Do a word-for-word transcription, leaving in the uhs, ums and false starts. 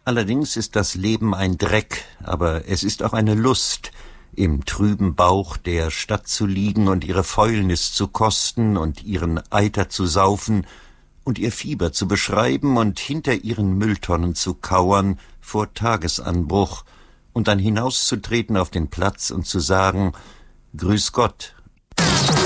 Allerdings ist das Leben ein Dreck, aber es ist auch eine Lust, im trüben Bauch der Stadt zu liegen und ihre Fäulnis zu kosten und ihren Eiter zu saufen und ihr Fieber zu beschreiben und hinter ihren Mülltonnen zu kauern vor Tagesanbruch und dann hinauszutreten auf den Platz und zu sagen: »Grüß Gott,